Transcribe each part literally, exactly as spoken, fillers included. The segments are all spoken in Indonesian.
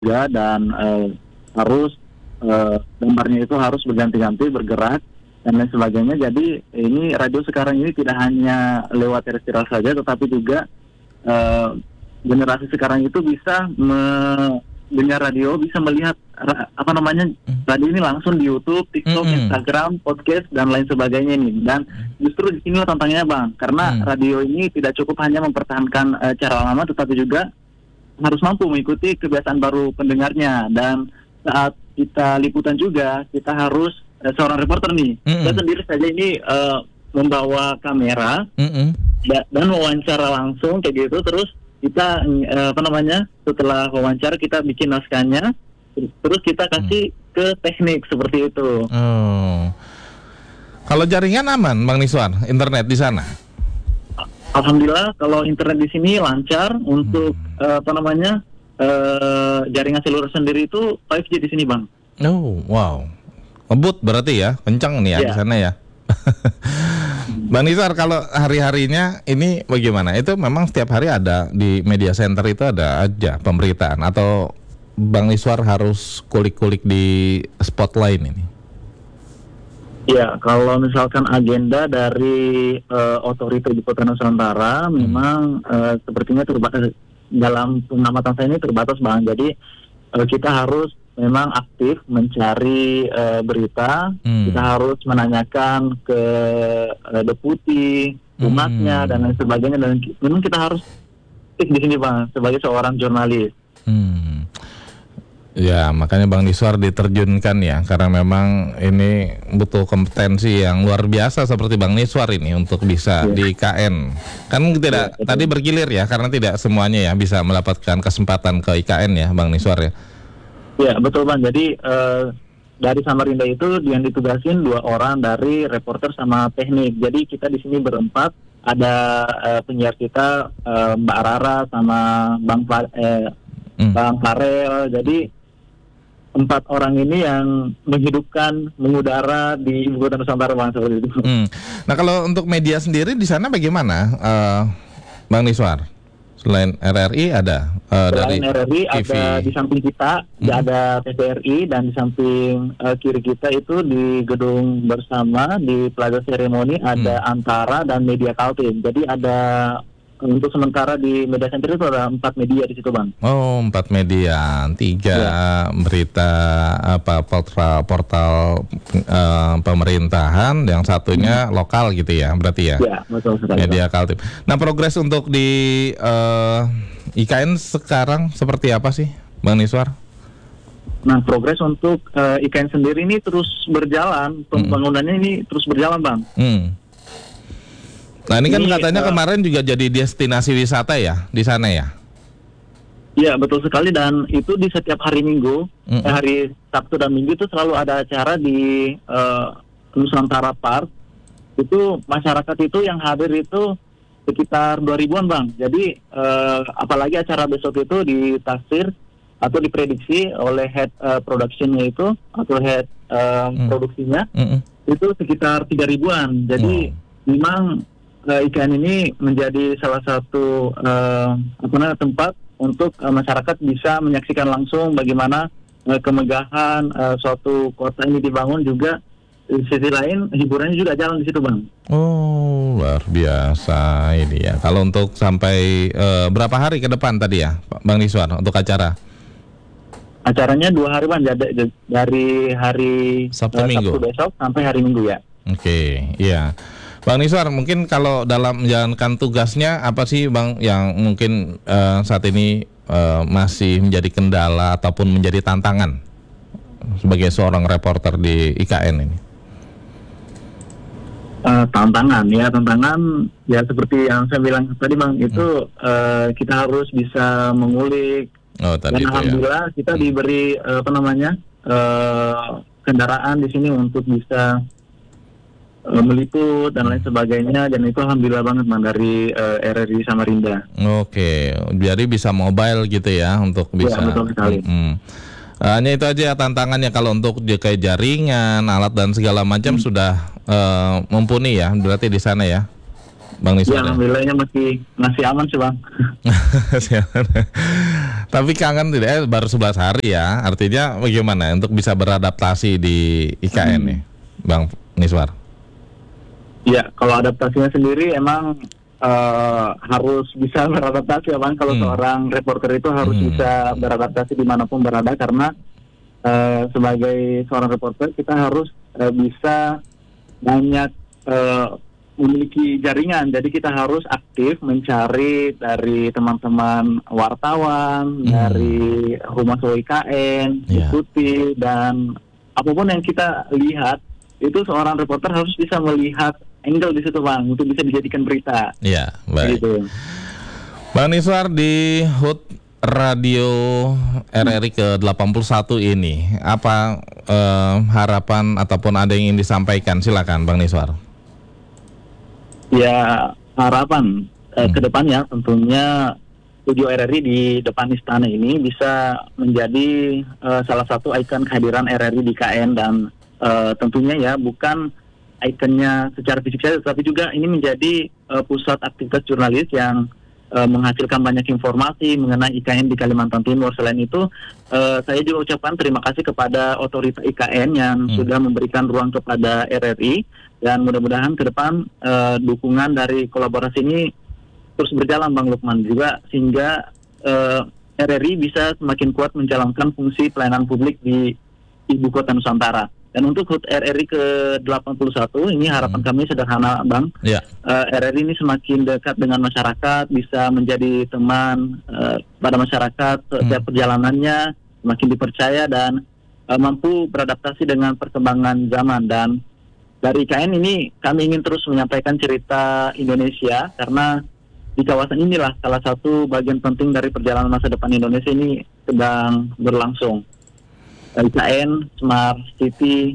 juga dan uh, harus uh, gambarnya itu harus berganti-ganti bergerak dan lain sebagainya. Jadi ini radio sekarang ini tidak hanya lewat terestrial saja, tetapi juga uh, generasi sekarang itu bisa mendengar radio, bisa melihat ra- apa namanya radio ini langsung di YouTube, TikTok, Mm-mm. Instagram, podcast dan lain sebagainya ini. Dan justru di sini tantangannya bang, karena Mm. radio ini tidak cukup hanya mempertahankan uh, cara lama, tetapi juga harus mampu mengikuti kebiasaan baru pendengarnya. Dan saat kita liputan juga kita harus uh, seorang reporter nih, Mm-mm. saya sendiri saja ini uh, membawa kamera Mm-mm. da- dan wawancara langsung kayak gitu. Terus kita uh, apa namanya setelah wawancara kita bikin naskahnya, terus kita kasih ke teknik seperti itu. Oh. Kalau jaringan aman, Bang Niswar, internet di sana? Alhamdulillah kalau internet di sini lancar. Untuk uh, apa namanya uh, jaringan seluler sendiri itu lima G di sini bang. Oh, wow. Ngebut berarti ya, kencang nih ya Ya. di sana ya. Bang Niswar, kalau hari-harinya ini bagaimana? Itu memang setiap hari ada di media center itu ada aja pemberitaan, atau Bang Niswar harus kulik-kulik di spot lain ini? Ya, kalau misalkan agenda dari uh, otorita ibu kota Nusantara Hmm. memang uh, sepertinya terbatas. Dalam pengamatan saya ini terbatas bang. Jadi uh, kita harus memang aktif mencari uh, berita. Hmm. Kita harus menanyakan ke uh, deputi, umatnya Hmm. dan lain sebagainya. Dan ki- memang kita harus aktif di sini bang sebagai seorang jurnalis. Hmm. Ya, makanya Bang Niswar diterjunkan ya, karena memang ini butuh kompetensi yang luar biasa seperti Bang Niswar ini untuk bisa Ya. di I K N. Kan tidak, Ya, betul. tadi bergilir ya, karena tidak semuanya ya bisa mendapatkan kesempatan ke I K N ya, Bang Niswar ya. Ya betul bang. Jadi uh, dari Samarinda itu yang ditugasin dua orang dari reporter sama teknik. Jadi kita di sini berempat. Ada uh, penyiar kita uh, Mbak Rara sama Bang Fa- eh, Hmm. Bang Farel. Jadi empat orang ini yang menghidupkan mengudara di ibu kota Nusantara bang seperti itu. Hmm. Nah, kalau untuk media sendiri di sana bagaimana, eh, Bang Niswar? Selain R R I ada eh, dari Selain R R I T V. ada di samping kita, Hmm. ada T V R I, dan di samping uh, kiri kita itu di gedung bersama di Plaza Seremoni ada Antara dan Media Kaltim. Jadi ada untuk sementara di media center itu ada empat media di situ bang. Oh, empat media, tiga berita apa portal portal eh, pemerintahan, yang satunya lokal gitu ya, berarti ya. Ya betul sekali. Bang. Media Kaltim. Nah, progres untuk di eh, I K N sekarang seperti apa sih, Bang Niswar? Nah progres untuk uh, I K N sendiri ini terus berjalan, pembangunannya ini terus berjalan bang. Hmm. Nah, ini kan Ini, katanya eh, kemarin juga jadi destinasi wisata ya di sana ya. Iya betul sekali, dan itu di setiap hari Minggu, Mm-mm. eh, hari Sabtu dan Minggu itu selalu ada acara di uh, Nusantara Park. Itu masyarakat itu yang hadir itu sekitar dua ribuan bang. Jadi uh, apalagi acara besok itu ditaksir atau diprediksi oleh head uh, productionnya itu atau head uh, Mm. produksinya Mm-mm. itu sekitar tiga ribuan. Jadi memang uh, I K N ini menjadi salah satu uh, apa namanya tempat untuk uh, masyarakat bisa menyaksikan langsung bagaimana uh, kemegahan uh, suatu kota ini dibangun. Juga di sisi lain hiburannya juga jalan di situ bang. Oh, luar biasa ini ya. Kalau untuk sampai eh, berapa hari ke depan tadi ya, Pak Bang Niswar, untuk acara? Acaranya dua hari bang, jadi dari hari Sabtu uh, Minggu. Sabtu besok sampai hari Minggu ya. Oke, iya. Bang Niswar, mungkin kalau dalam menjalankan tugasnya apa sih Bang yang mungkin eh, saat ini eh, masih menjadi kendala ataupun menjadi tantangan sebagai seorang reporter di I K N ini? Uh, tantangan ya tantangan ya seperti yang saya bilang tadi bang, itu uh, kita harus bisa mengulik. Oh, tadi itu Dan ya. alhamdulillah kita diberi uh, apa namanya uh, kendaraan di sini untuk bisa uh, meliput dan lain sebagainya, dan itu alhamdulillah banget bang dari uh, R R I Samarinda. Oke, jadi bisa mobile gitu ya untuk bisa. Ya, betul sekali. Mm-mm. Hanya itu aja tantangannya. Kalau untuk kayak jaringan, alat dan segala macam Hmm. sudah eh, mumpuni ya, berarti di sana ya. Bang Niswar? Ya, alhamdulillahnya masih masih aman sih Bang. Tapi kangen tidak? Eh, baru sebelas hari ya. Artinya bagaimana untuk bisa beradaptasi di I K N hmm. nih, Bang Niswar? Ya, kalau adaptasinya sendiri emang uh, harus bisa beradaptasi ya Bang. Kalau hmm. seorang reporter itu harus hmm. bisa beradaptasi dimanapun berada, karena uh, sebagai seorang reporter kita harus uh, bisa banyak uh, memiliki jaringan. Jadi kita harus aktif mencari dari teman-teman wartawan, hmm. dari humas I K N, yeah. ikuti, dan apapun yang kita lihat itu seorang reporter harus bisa melihat angle di situ Bang, untuk bisa dijadikan berita. Iya, baik. Gitu. Bang Niswar, di H U T Radio R R I ke delapan puluh satu ini, apa eh, harapan ataupun ada yang ingin disampaikan? Silakan Bang Niswar. Ya, harapan eh, hmm. ke depannya tentunya studio R R I di depan istana ini bisa menjadi eh, salah satu ikon kehadiran R R I di K N, dan eh, tentunya ya bukan ikonnya secara fisik saja, tetapi juga ini menjadi uh, pusat aktivitas jurnalis yang uh, menghasilkan banyak informasi mengenai I K N di Kalimantan Timur. Selain itu, uh, saya juga ucapkan terima kasih kepada otoritas I K N yang hmm. sudah memberikan ruang kepada R R I, dan mudah-mudahan ke depan uh, dukungan dari kolaborasi ini terus berjalan Bang Lukman, juga sehingga uh, R R I bisa semakin kuat menjalankan fungsi pelayanan publik di Ibu Kota Nusantara. Dan untuk H U T R R I ke delapan puluh satu ini harapan hmm. kami sederhana Bang, yeah. uh, R R I ini semakin dekat dengan masyarakat, bisa menjadi teman uh, pada masyarakat setiap hmm. perjalanannya, semakin dipercaya dan uh, mampu beradaptasi dengan perkembangan zaman. Dan dari I K N ini kami ingin terus menyampaikan cerita Indonesia, karena di kawasan inilah salah satu bagian penting dari perjalanan masa depan Indonesia ini sedang berlangsung. I K N, Smart City,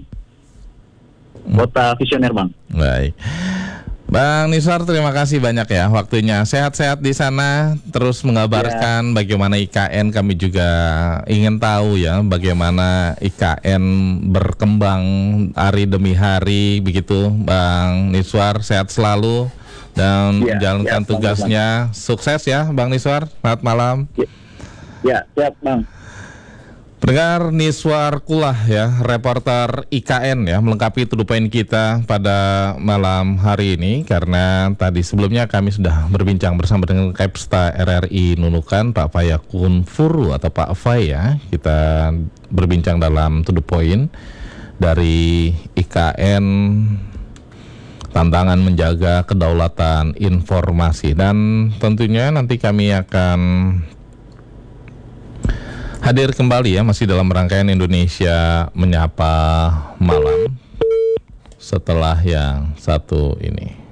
kota visioner Bang. Baik, Bang Niswar, terima kasih banyak ya waktunya. Sehat-sehat di sana, terus mengabarkan ya. Bagaimana I K N. Kami juga ingin tahu ya bagaimana I K N berkembang hari demi hari begitu. Bang Niswar, sehat selalu dan ya, menjalankan ya, tugasnya. Bang. Sukses ya Bang Niswar. Selamat malam. Ya, ya siap Bang. Pendengar, Niswar Kulah ya, reporter I K N ya, melengkapi to the point kita pada malam hari ini. Karena tadi sebelumnya kami sudah berbincang bersama dengan Kapsta R R I Nunukan, Pak Fayakun Furu atau Pak Fay ya. Kita berbincang dalam to the point dari I K N, tantangan menjaga kedaulatan informasi. Dan tentunya nanti kami akan hadir kembali ya, masih dalam rangkaian Indonesia Menyapa Malam setelah yang satu ini.